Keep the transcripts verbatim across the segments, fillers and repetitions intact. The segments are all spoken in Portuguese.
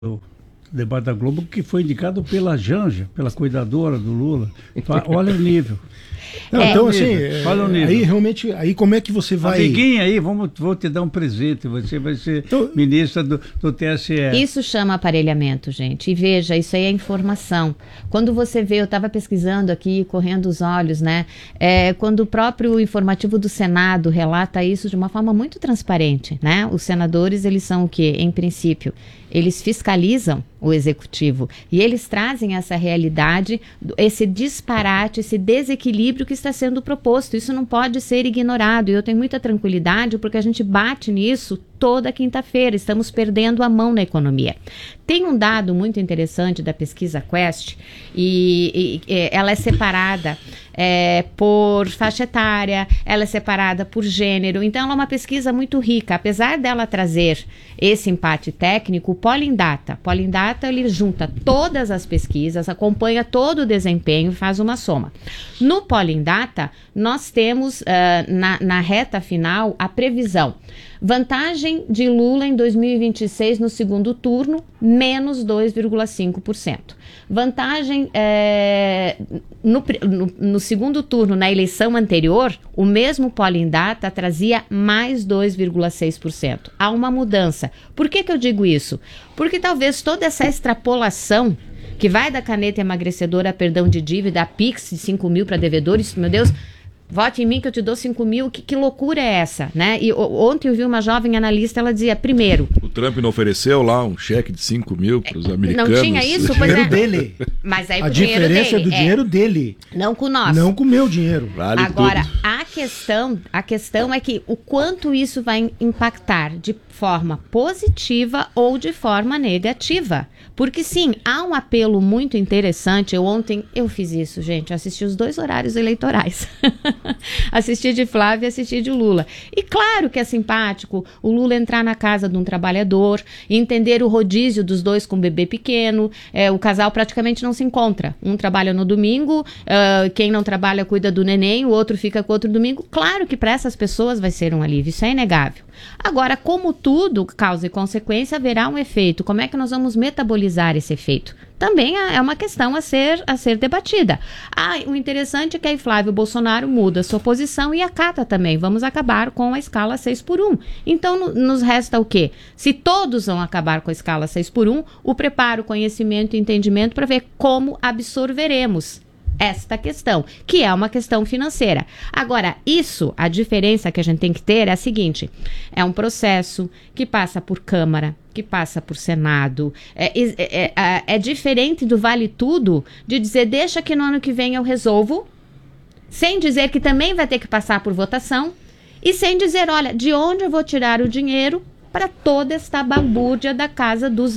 o debate da Globo, que foi indicado pela Janja, pela cuidadora do Lula. Então, olha o nível. Não, é, então, nível, assim, olha o nível. aí realmente, aí como é que você vai... Amiguinha aí, vamos, vou te dar um presente, você vai ser então, ministra do, do T S E. Isso chama aparelhamento, gente. E veja, isso aí é informação. Quando você vê, eu estava pesquisando aqui, correndo os olhos, né? É, quando o próprio informativo do Senado relata isso de uma forma muito transparente, né? Os senadores, eles são o quê? Em princípio, eles fiscalizam o executivo e eles trazem essa realidade, esse disparate, esse desequilíbrio que está sendo proposto. Isso não pode ser ignorado e eu tenho muita tranquilidade porque a gente bate nisso toda quinta-feira. Estamos perdendo a mão na economia. Tem um dado muito interessante da pesquisa Quest e, e, e ela é separada é, por faixa etária, ela é separada por gênero, então ela é uma pesquisa muito rica. Apesar dela trazer esse empate técnico, o Polindata, Polindata ele junta todas as pesquisas, acompanha todo o desempenho e faz uma soma. No Polindata, nós temos uh, na, na reta final a previsão. Vantagem de Lula em dois mil e vinte e seis no segundo turno, menos dois vírgula cinco por cento. Vantagem é, no, no, no segundo turno, na eleição anterior, o mesmo Polindata trazia mais dois vírgula seis por cento. Há uma mudança. Por que que eu digo isso? Porque talvez toda essa extrapolação que vai da caneta emagrecedora a perdão de dívida, a Pix de cinco mil para devedores, meu Deus... Vote em mim que eu te dou cinco mil, que, que loucura é essa, né? E o, ontem eu vi uma jovem analista, ela dizia, primeiro... O Trump não ofereceu lá um cheque de cinco mil para os americanos? Não tinha isso? Pois dinheiro é. dele. Mas aí a o dinheiro diferença dele, é do é. dinheiro dele. Não com o nosso. Não com o meu dinheiro. Vale Agora, tudo. a questão, a questão é que o quanto isso vai impactar de forma positiva ou de forma negativa. Porque sim, há um apelo muito interessante. Eu ontem, eu fiz isso, gente, eu assisti os dois horários eleitorais. Assisti de Flávia e assisti de Lula. E claro que é simpático o Lula entrar na casa de um trabalhador, entender o rodízio dos dois com bebê pequeno, é, o casal praticamente não se encontra. Um trabalha no domingo, uh, quem não trabalha cuida do neném, o outro fica com o outro domingo. Claro que para essas pessoas vai ser um alívio, isso é inegável. Agora, como tudo, causa e consequência, haverá um efeito. Como é que nós vamos metabolizar esse efeito? Também é uma questão a ser, a ser debatida. Ah, o interessante é que aí Flávio Bolsonaro muda sua posição e acata também. Vamos acabar com a escala seis por um. Então, no, nos resta o quê? Se todos vão acabar com a escala seis por um, o preparo, conhecimento e entendimento para ver como absorveremos esta questão, que é uma questão financeira. Agora, isso, a diferença que a gente tem que ter é a seguinte, é um processo que passa por Câmara, que passa por Senado, é, é, é, é diferente do vale tudo de dizer, deixa que no ano que vem eu resolvo, sem dizer que também vai ter que passar por votação, e sem dizer, olha, de onde eu vou tirar o dinheiro para toda esta balbúrdia da casa dos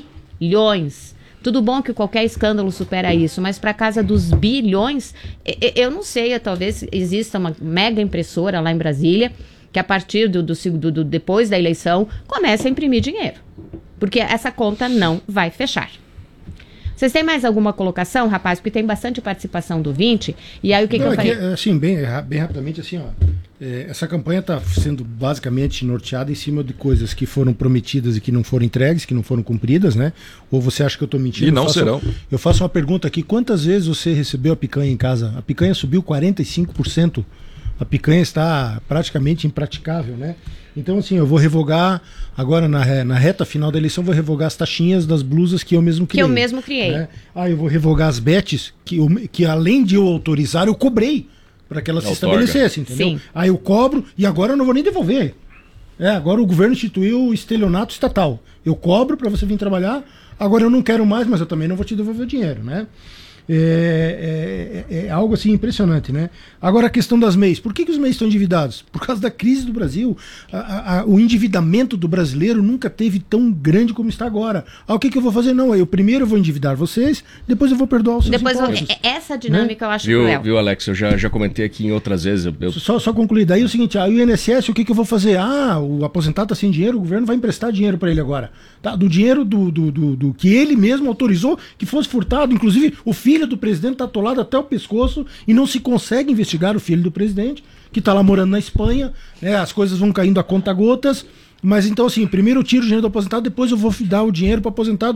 bilhões. Tudo bom que qualquer escândalo supera isso, mas para a casa dos bilhões, eu não sei, talvez exista uma mega impressora lá em Brasília, que a partir do, do, do, do depois da eleição, comece a imprimir dinheiro. Porque essa conta não vai fechar. Vocês têm mais alguma colocação, rapaz? Porque tem bastante participação do vinte. E aí o que, não, que eu falei? É que, assim, bem, bem rapidamente, assim, ó. É, essa campanha está sendo basicamente norteada em cima de coisas que foram prometidas e que não foram entregues, que não foram cumpridas, né? Ou você acha que eu estou mentindo? E não eu faço, serão. Eu faço uma pergunta aqui. Quantas vezes você recebeu a picanha em casa? A picanha subiu quarenta e cinco por cento. A picanha está praticamente impraticável, né? Então, assim, eu vou revogar, agora na, na reta final da eleição, vou revogar as taxinhas das blusas que eu mesmo criei. Que eu mesmo criei. Né? Ah, eu vou revogar as bets que, eu, que além de eu autorizar, eu cobrei para que elas se estabelecessem, entendeu? Sim. Aí eu cobro e agora eu não vou nem devolver. É, agora o governo instituiu o estelionato estatal. Eu cobro para você vir trabalhar, agora eu não quero mais, mas eu também não vou te devolver o dinheiro, né? É, é, é algo assim impressionante, né? Agora a questão das M E Is. Por que, que os M E Is estão endividados? Por causa da crise do Brasil. A, a, o endividamento do brasileiro nunca teve tão grande como está agora. Ah, o que, que eu vou fazer? Não, eu primeiro eu vou endividar vocês, depois eu vou perdoar os seus depois impostos. Eu, essa dinâmica, né? Eu acho viu, cruel. Viu, Alex? Eu já, já comentei aqui em outras vezes. Eu, eu... Só, só concluir. Daí é o seguinte, aí o I N S S, o que, que eu vou fazer? Ah, o aposentado está sem dinheiro, o governo vai emprestar dinheiro para ele agora. Tá? Do dinheiro do, do, do, do que ele mesmo autorizou que fosse furtado. Inclusive, o filho do presidente está atolado até o pescoço e não se consegue investigar o filho do presidente, que está lá morando na Espanha, né? As coisas vão caindo a conta gotas, Mas então, assim, primeiro eu tiro o dinheiro do aposentado, depois eu vou dar o dinheiro para o aposentado